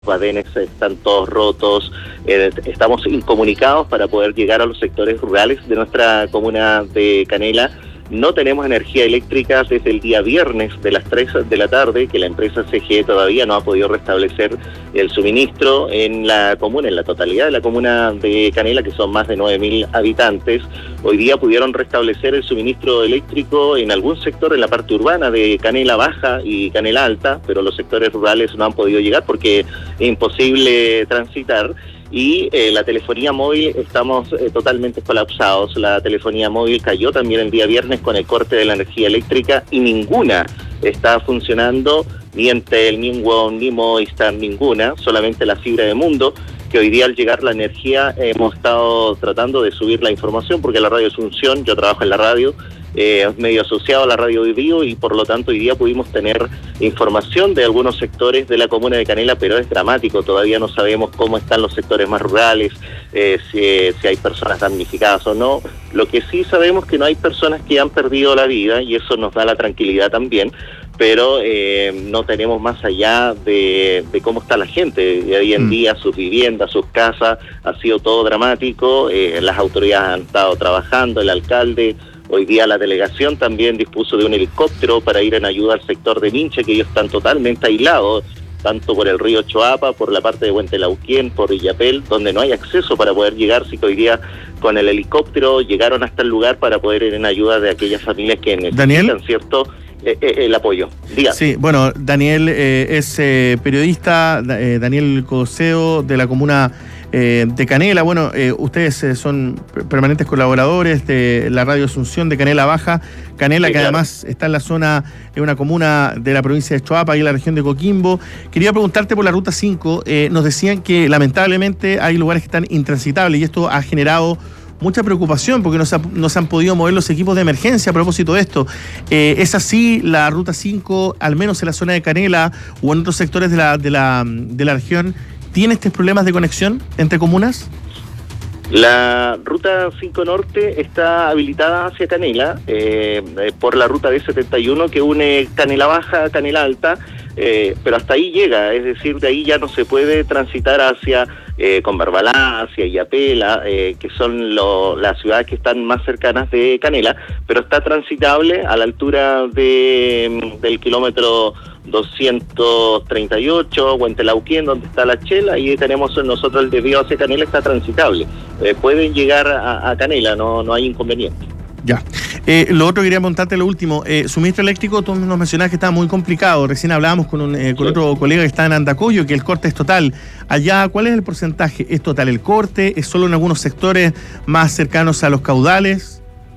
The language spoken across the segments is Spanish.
badenes están todos rotos, estamos incomunicados para poder llegar a los sectores rurales de nuestra comuna de Canela. No tenemos energía eléctrica desde el día viernes de las 3 de la tarde, que la empresa CGE todavía no ha podido restablecer el suministro en la comuna, en la totalidad de la comuna de Canela, que son más de 9.000 habitantes. Hoy día pudieron restablecer el suministro eléctrico en algún sector en la parte urbana de Canela Baja y Canela Alta, pero los sectores rurales no han podido llegar porque es imposible transitar. Y la telefonía móvil estamos totalmente colapsados. La telefonía móvil cayó también el día viernes con el corte de la energía eléctrica y ninguna está funcionando, ni Entel, ni WOM, ni Movistar, ninguna, solamente la fibra de Mundo, que hoy día al llegar la energía hemos estado tratando de subir la información, porque la Radio Asunción, yo trabajo en la radio, es medio asociado a la radio de Vivo y por lo tanto hoy día pudimos tener información de algunos sectores de la comuna de Canela, pero es dramático, todavía no sabemos cómo están los sectores más rurales, si hay personas damnificadas o no. Lo que sí sabemos es que no hay personas que han perdido la vida y eso nos da la tranquilidad también, pero no tenemos más allá de cómo está la gente. De hoy en día sus viviendas, sus casas, ha sido todo dramático, las autoridades han estado trabajando, el alcalde. Hoy día la delegación también dispuso de un helicóptero para ir en ayuda al sector de Minche, que ellos están totalmente aislados, tanto por el río Choapa, por la parte de Huentelauquén, por Illapel, donde no hay acceso para poder llegar, sí que hoy día con el helicóptero llegaron hasta el lugar para poder ir en ayuda de aquellas familias que necesitan, ¿Daniel? ¿Cierto?, el apoyo. Dígame. Sí, bueno, Daniel es periodista, Daniel Coseo, de la comuna de Canela. Bueno, ustedes son permanentes colaboradores de la Radio Asunción de Canela Baja. Canela, sí, que claro, además está en la zona, es una comuna de la provincia de Choapa y en la región de Coquimbo. Quería preguntarte por la Ruta 5. Nos decían que lamentablemente hay lugares que están intransitables y esto ha generado mucha preocupación porque no se han podido mover los equipos de emergencia a propósito de esto. ¿Es así la Ruta 5, al menos en la zona de Canela o en otros sectores de la región, tiene estos problemas de conexión entre comunas? La Ruta 5 Norte está habilitada hacia Canela por la ruta D71 que une Canela Baja a Canela Alta, pero hasta ahí llega, es decir, de ahí ya no se puede transitar hacia Conbarbalá, hacia Illapela, que son las ciudades que están más cercanas de Canela, pero está transitable a la altura del kilómetro 238, Huentelauquén, donde está la Chela, y tenemos nosotros el desvío hacia Canela, está transitable. Pueden llegar a Canela, no hay inconveniente. Ya. Lo otro quería preguntarte, lo último, suministro eléctrico, tú nos mencionabas que estaba muy complicado, recién hablábamos con otro colega que está en Andacollo, que el corte es total. Allá, ¿cuál es el porcentaje? ¿Es total el corte? ¿Es solo en algunos sectores más cercanos a los caudales?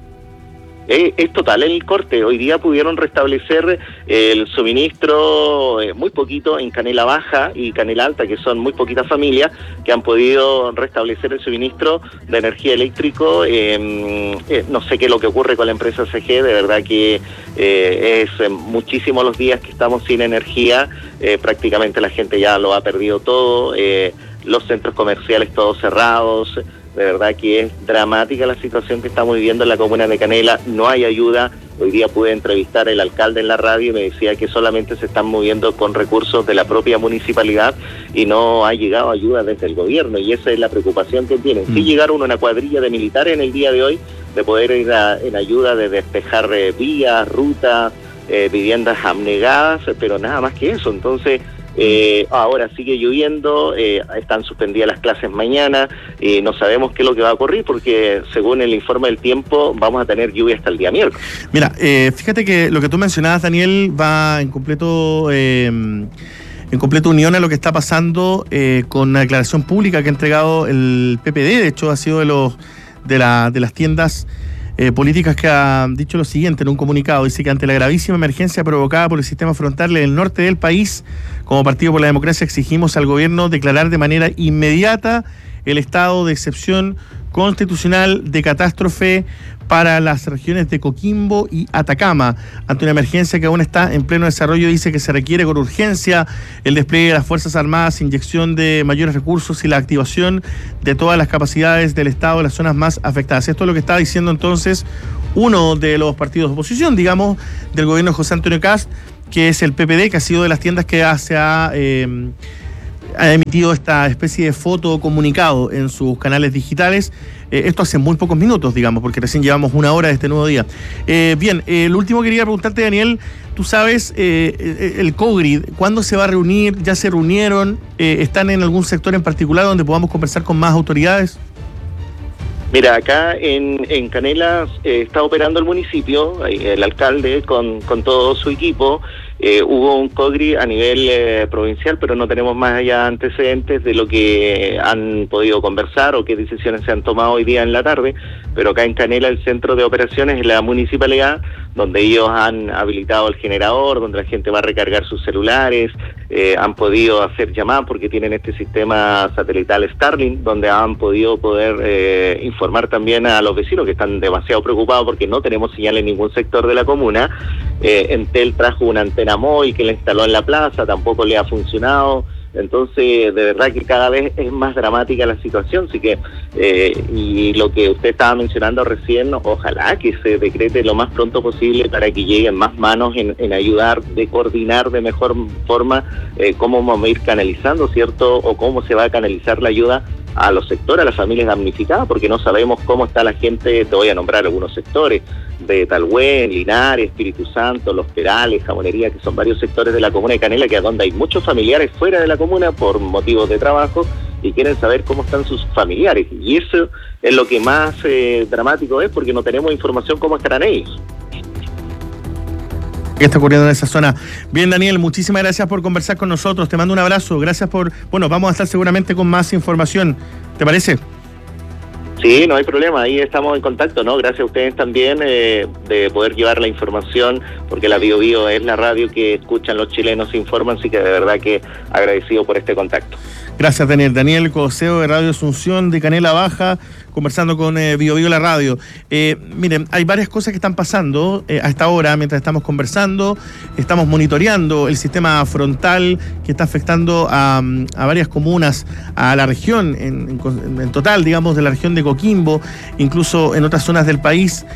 Es total el corte. Hoy día pudieron restablecer el suministro muy poquito en Canela Baja y Canela Alta, que son muy poquitas familias que han podido restablecer el suministro de energía eléctrico. No sé qué es lo que ocurre con la empresa CGE, de verdad que es muchísimo los días que estamos sin energía, prácticamente la gente ya lo ha perdido todo, los centros comerciales todos cerrados. De verdad que es dramática la situación que estamos viviendo en la comuna de Canela, no hay ayuda. Hoy día pude entrevistar al alcalde en la radio y me decía que solamente se están moviendo con recursos de la propia municipalidad y no ha llegado ayuda desde el gobierno, y esa es la preocupación que tienen. Sí llegaron una cuadrilla de militares en el día de hoy de poder ir en ayuda de despejar vías, rutas, viviendas abnegadas, pero nada más que eso. Entonces, ahora sigue lloviendo, están suspendidas las clases mañana y no sabemos qué es lo que va a ocurrir porque según el informe del tiempo vamos a tener lluvia hasta el día miércoles. Mira, fíjate que lo que tú mencionabas, Daniel, va en completo unión a lo que está pasando con la declaración pública que ha entregado el PPD. De hecho, ha sido de las tiendas políticas que ha dicho lo siguiente en un comunicado. Dice que ante la gravísima emergencia provocada por el sistema frontal en el norte del país, como Partido por la Democracia exigimos al gobierno declarar de manera inmediata el estado de excepción constitucional de catástrofe para las regiones de Coquimbo y Atacama. Ante una emergencia que aún está en pleno desarrollo, dice que se requiere con urgencia el despliegue de las Fuerzas Armadas, inyección de mayores recursos y la activación de todas las capacidades del Estado en las zonas más afectadas. Esto es lo que está diciendo entonces uno de los partidos de oposición, digamos, del gobierno de José Antonio Kast, que es el PPD, que ha sido de las tiendas que ha emitido esta especie de foto comunicado en sus canales digitales. Esto hace muy pocos minutos, digamos, porque recién llevamos una hora de este nuevo día. Bien, lo último que quería preguntarte, Daniel, tú sabes, el COGRID, ¿cuándo se va a reunir? ¿Ya se reunieron? ¿Están en algún sector en particular donde podamos conversar con más autoridades? Mira, acá en Canela está operando el municipio, el alcalde con todo su equipo. Hubo un COGRI a nivel provincial, pero no tenemos más allá antecedentes de lo que han podido conversar o qué decisiones se han tomado hoy día en la tarde. Pero acá en Canela el centro de operaciones es la municipalidad, donde ellos han habilitado el generador, donde la gente va a recargar sus celulares, han podido hacer llamadas porque tienen este sistema satelital Starlink, donde han podido informar también a los vecinos que están demasiado preocupados porque no tenemos señal en ningún sector de la comuna. Entel trajo una antena móvil que la instaló en la plaza, tampoco le ha funcionado. Entonces, de verdad que cada vez es más dramática la situación, así que, y lo que usted estaba mencionando recién, ojalá que se decrete lo más pronto posible para que lleguen más manos en ayudar, de coordinar de mejor forma cómo vamos a ir canalizando, ¿cierto? O cómo se va a canalizar la ayuda a los sectores, a las familias damnificadas, porque no sabemos cómo está la gente. Te voy a nombrar algunos sectores, de Talhuén, Linares, Espíritu Santo, Los Perales, Jamonería, que son varios sectores de la comuna de Canela, que es donde hay muchos familiares fuera de la comuna por motivos de trabajo y quieren saber cómo están sus familiares. Y eso es lo que más dramático es, porque no tenemos información cómo estarán ellos. ¿Qué está ocurriendo en esa zona? Bien, Daniel, muchísimas gracias por conversar con nosotros. Te mando un abrazo. Gracias por... Bueno, vamos a estar seguramente con más información. ¿Te parece? Sí, no hay problema. Ahí estamos en contacto, ¿no? Gracias a ustedes también de poder llevar la información, porque la Bio Bio es la radio que escuchan los chilenos, se informan, así que de verdad que agradecido por este contacto. Gracias, Daniel. Daniel Coseo de Radio Asunción de Canela Baja, conversando con Bio Bio la radio. Miren, hay varias cosas que están pasando a esta hora mientras estamos conversando. Estamos monitoreando el sistema frontal que está afectando a varias comunas, a la región, en total, digamos, de la región de Coquimbo, incluso en otras zonas del país.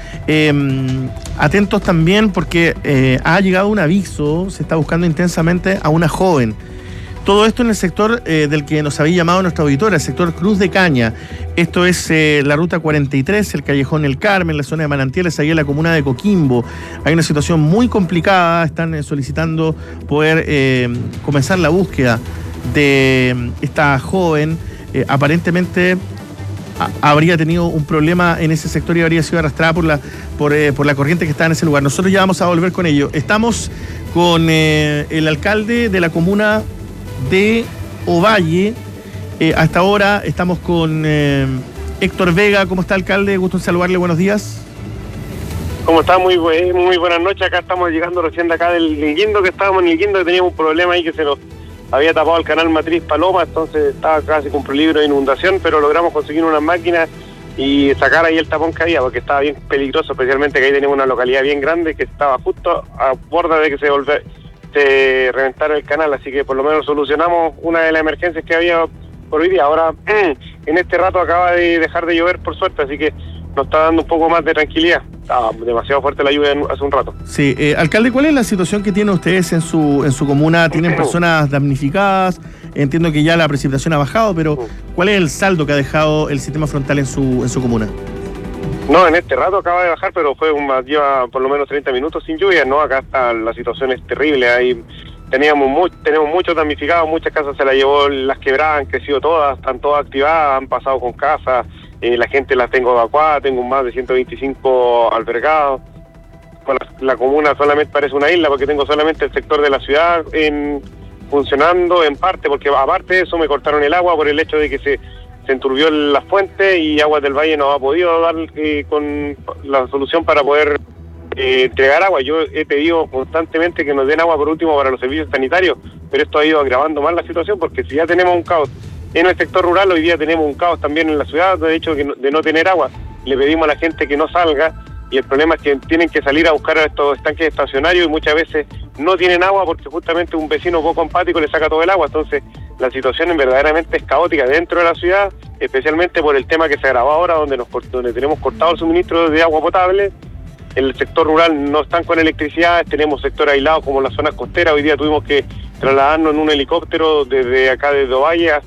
Atentos también porque ha llegado un aviso, se está buscando intensamente a una joven. Todo esto en el sector del que nos había llamado nuestra auditora, el sector Cruz de Caña. Esto es la ruta 43, el Callejón El Carmen, la zona de Manantiales, ahí en la comuna de Coquimbo. Hay una situación muy complicada, están solicitando poder comenzar la búsqueda de esta joven. Aparentemente habría tenido un problema en ese sector y habría sido arrastrada por la corriente que está en ese lugar. Nosotros ya vamos a volver con ello. Estamos con el alcalde de la comuna de Ovalle. Hasta ahora estamos con Héctor Vega. ¿Cómo está, alcalde? Gusto en saludarle, buenos días. ¿Cómo está? Muy buenas noches. Acá estamos llegando recién de acá del Linguindo, que estábamos en Linguindo, que teníamos un problema ahí que se nos había tapado el canal Matriz Paloma, entonces estaba casi con peligro de inundación, pero logramos conseguir unas máquinas y sacar ahí el tapón que había, porque estaba bien peligroso, especialmente que ahí tenemos una localidad bien grande que estaba justo a borda de que se reventara el canal, así que por lo menos solucionamos una de las emergencias que había por hoy día. Ahora, en este rato acaba de dejar de llover, por suerte, así que nos está dando un poco más de tranquilidad. Estaba demasiado fuerte la lluvia hace un rato. Sí, alcalde, ¿cuál es la situación que tienen ustedes en su comuna? ¿Tienen personas damnificadas? Entiendo que ya la precipitación ha bajado, pero ¿cuál es el saldo que ha dejado el sistema frontal en su comuna? No, en este rato acaba de bajar, pero lleva por lo menos 30 minutos sin lluvia, ¿no? Acá está, la situación es terrible, ahí tenemos muchos damnificados, muchas casas se las llevó las quebradas, han crecido todas, están todas activadas, han pasado con casas, la gente las tengo evacuadas, tengo más de 125 albergados. La comuna solamente parece una isla porque tengo solamente el sector de la ciudad funcionando en parte, porque aparte de eso me cortaron el agua por el hecho de que se enturbió la fuente y Aguas del Valle no ha podido dar con la solución para poder entregar agua. Yo he pedido constantemente que nos den agua por último para los servicios sanitarios, pero esto ha ido agravando más la situación, porque si ya tenemos un caos en el sector rural, hoy día tenemos un caos también en la ciudad, de hecho de no tener agua. Le pedimos a la gente que no salga y el problema es que tienen que salir a buscar a estos estanques estacionarios y muchas veces no tienen agua porque justamente un vecino poco empático le saca todo el agua. Entonces la situación verdaderamente es caótica dentro de la ciudad, especialmente por el tema que se agravó ahora, donde tenemos cortado el suministro de agua potable. En el sector rural no están con electricidad, tenemos sectores aislados como las zonas costeras. Hoy día tuvimos que trasladarnos en un helicóptero desde acá de Ovalle